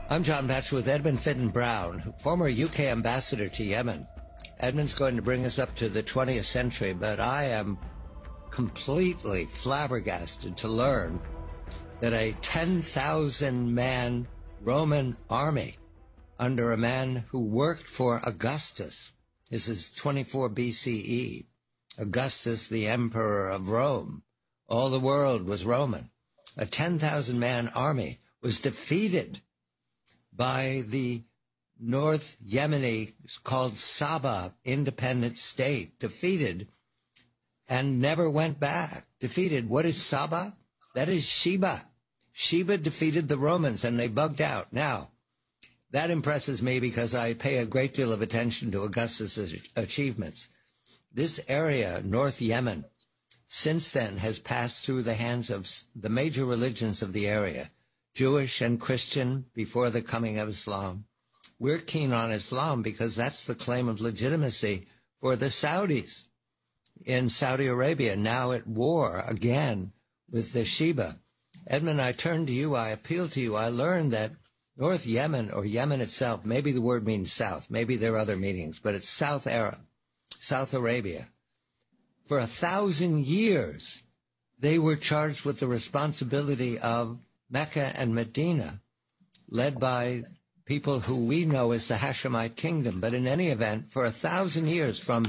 I'm John Batchelor with Edmund Fitton Brown, former UK ambassador to Yemen. Edmund's going to bring us up to the 20th century, but I am completely flabbergasted to learn that a 10,000-man Roman army under a man who worked for Augustus, this is 24 BCE, Augustus, the emperor of Rome, all the world was Roman. A 10,000-man army was defeated by the North Yemeni, called Saba, independent state, defeated and never went back. Defeated. What is Saba? That is Sheba. Sheba defeated the Romans and they bugged out. Now, that impresses me because I pay a great deal of attention to Augustus' achievements. This area, North Yemen, since then has passed through the hands of the major religions of the area, Jewish and Christian before the coming of Islam. We're keen on Islam because that's the claim of legitimacy for the Saudis in Saudi Arabia, now at war again with the Sheba. Edmund, I turn to you, I appeal to you. I learned that North Yemen, or Yemen itself, maybe the word means south, maybe there are other meanings, but it's South Arab, South Arabia. For 1,000 years, they were charged with the responsibility of Mecca and Medina, led by people who we know as the Hashemite kingdom. But in any event, for 1,000 years from,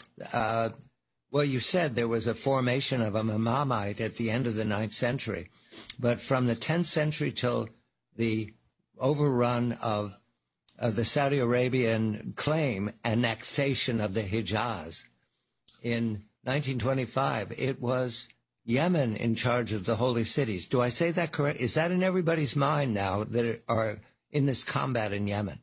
well, you said there was a formation of a Imamite at the end of the 9th century. But from the 10th century till the overrun of the Saudi Arabian claim, annexation of the Hijaz, in 1925, it was Yemen in charge of the holy cities. Do I say that correct? Is that in everybody's mind now that are in this combat in Yemen?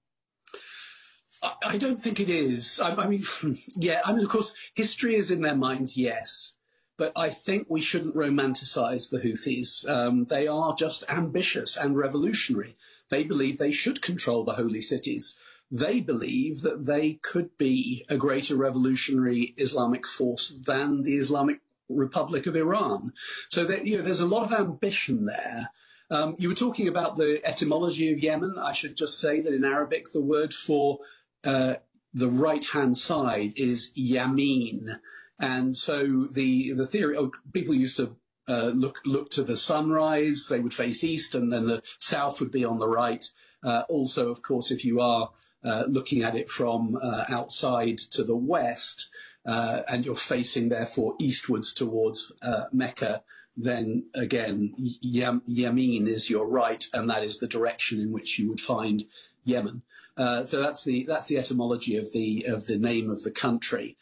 I don't think it is. I mean, yeah, I mean, of course, history is in their minds, yes. But I think we shouldn't romanticize the Houthis. They are just ambitious and revolutionary. They believe they should control the holy cities. They believe that they could be a greater revolutionary Islamic force than the Islamic Republic of Iran. So that, there's a lot of ambition there. You were talking about the etymology of Yemen. I should just say that in Arabic, the word for the right-hand side is yamin. And so the theory, people used to look to the sunrise, they would face east, and then the south would be on the right. Also, of course, if you are looking at it from outside to the west, and you're facing, therefore, eastwards towards Mecca, then again, Yamin is your right, and that is the direction in which you would find Yemen. So that's the etymology of the name of the country.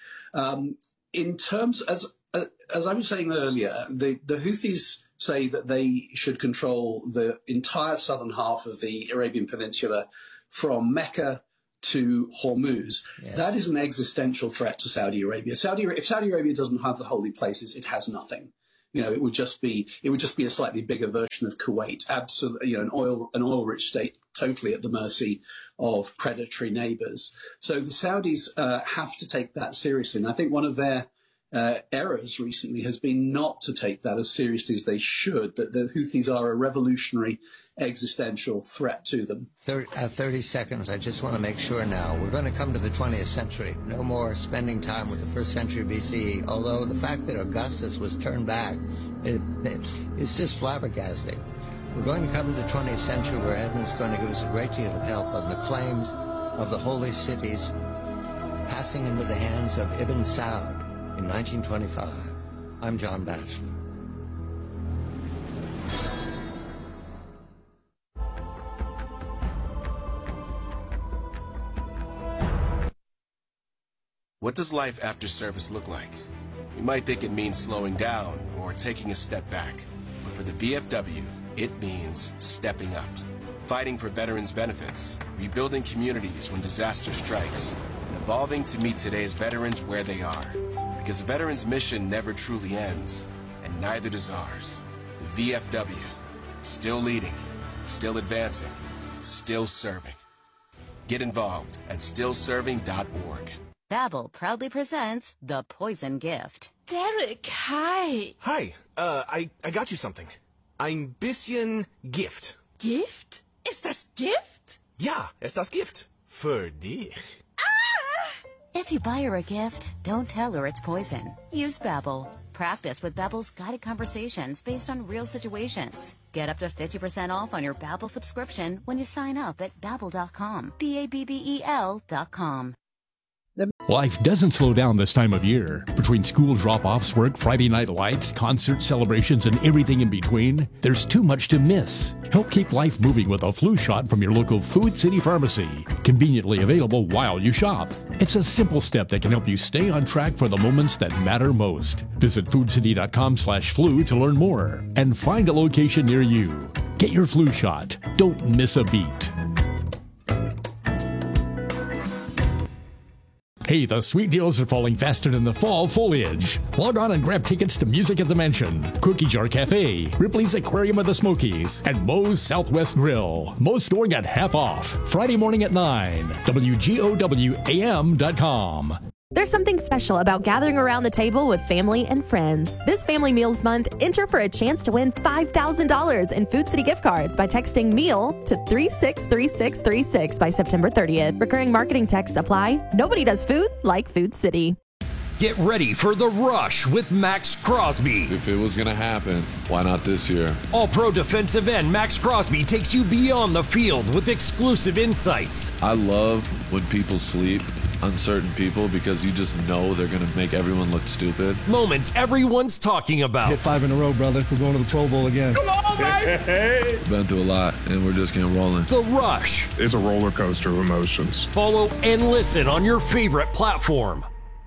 In terms, as I was saying earlier, the Houthis say that they should control the entire southern half of the Arabian Peninsula from Mecca to Hormuz. Yeah. That is an existential threat to Saudi Arabia. If Saudi Arabia doesn't have the holy places, it has nothing. It would just be a slightly bigger version of Kuwait. Absolutely, an oil-rich state, totally at the mercy of predatory neighbors. So the Saudis have to take that seriously. And I think one of their errors recently has been not to take that as seriously as they should, that the Houthis are a revolutionary existential threat to them. 30 seconds. I just want to make sure now. We're going to come to the 20th century. No more spending time with the 1st century BCE, although the fact that Augustus was turned back, it's just flabbergasting. We're going to come to the 20th century where Edmund's going to give us a great deal of help on the claims of the holy cities passing into the hands of Ibn Saud in 1925. I'm John Batchelor. What does life after service look like? You might think it means slowing down or taking a step back. But for the VFW, it means stepping up. Fighting for veterans' benefits, rebuilding communities when disaster strikes, and evolving to meet today's veterans where they are. Because the veterans' mission never truly ends, and neither does ours. The VFW, still leading, still advancing, still serving. Get involved at stillserving.org. Babbel proudly presents The Poison Gift. Derek, hi. Hi, I got you something. Ein bisschen Gift. Gift? Is das Gift? Ja, es das Gift. Für dich. If you buy her a gift, don't tell her it's poison. Use Babbel. Practice with Babbel's guided conversations based on real situations. Get up to 50% off on your Babbel subscription when you sign up at Babbel.com. Babbel.com. Life doesn't slow down this time of year. Between school drop-offs, work, Friday night lights, concert celebrations, and everything in between, there's too much to miss. Help keep life moving with a flu shot from your local Food City Pharmacy. Conveniently available while you shop. It's a simple step that can help you stay on track for the moments that matter most. Visit foodcity.com/flu to learn more and find a location near you. Get your flu shot. Don't miss a beat. Hey, the sweet deals are falling faster than the fall foliage. Log on and grab tickets to Music at the Mansion, Cookie Jar Cafe, Ripley's Aquarium of the Smokies, and Moe's Southwest Grill. Most going at half off. Friday morning at 9. WGOWAM.com. There's something special about gathering around the table with family and friends. This Family Meals Month, enter for a chance to win $5,000 in Food City gift cards by texting MEAL to 363636 by September 30th. Recurring marketing text apply. Nobody does food like Food City. Get ready for The Rush with Max Crosby. If it was going to happen, why not this year? All-pro defensive end Max Crosby takes you beyond the field with exclusive insights. I love when people sleep on certain people because you just know they're going to make everyone look stupid. Moments everyone's talking about. Hit 5 in a row, brother. We're going to the Pro Bowl again. Come on, baby! Been through a lot, and we're just getting rolling. The Rush. It's a roller coaster of emotions. Follow and listen on your favorite platform.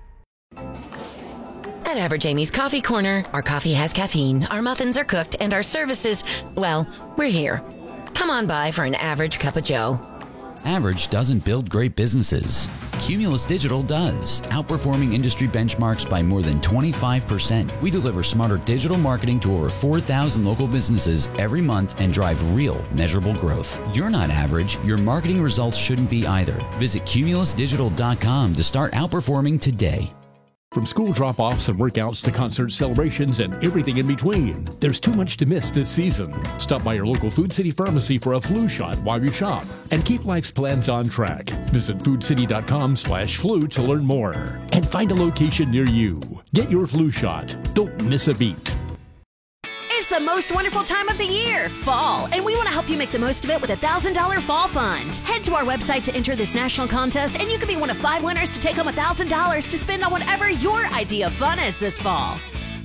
At Average Amy's Coffee Corner, our coffee has caffeine, our muffins are cooked, and our services, well, we're here. Come on by for an average cup of joe. Average doesn't build great businesses. Cumulus Digital does, outperforming industry benchmarks by more than 25%. We deliver smarter digital marketing to over 4,000 local businesses every month and drive real, measurable growth. You're not average. Your marketing results shouldn't be either. Visit cumulusdigital.com to start outperforming today. From school drop-offs and workouts to concert celebrations and everything in between, there's too much to miss this season. Stop by your local Food City Pharmacy for a flu shot while you shop and keep life's plans on track. Visit foodcity.com/flu to learn more and find a location near you. Get your flu shot. Don't miss a beat. It's the most wonderful time of the year, fall, and we want to help you make the most of it with a $1,000 fall fund. Head to our website to enter this national contest, and you could be one of 5 winners to take home $1,000 to spend on whatever your idea of fun is this fall.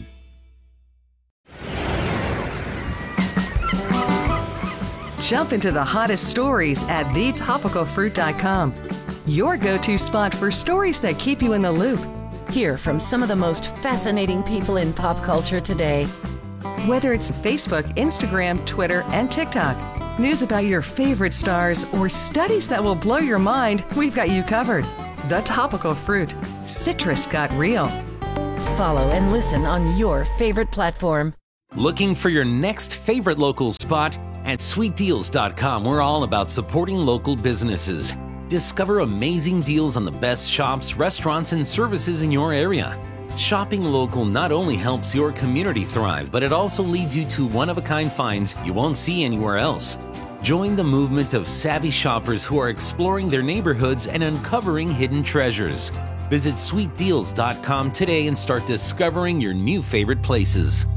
Jump into the hottest stories at thetopicalfruit.com. Your go-to spot for stories that keep you in the loop. Hear from some of the most fascinating people in pop culture today. Whether it's Facebook, Instagram, Twitter, and TikTok, news about your favorite stars, or studies that will blow your mind, we've got you covered. The Topical Fruit. Citrus got real. Follow and listen on your favorite platform. Looking for your next favorite local spot? At sweetdeals.com, we're all about supporting local businesses. Discover amazing deals on the best shops, restaurants, and services in your area. Shopping local not only helps your community thrive, but it also leads you to one-of-a-kind finds you won't see anywhere else. Join the movement of savvy shoppers who are exploring their neighborhoods and uncovering hidden treasures. Visit sweetdeals.com today and start discovering your new favorite places.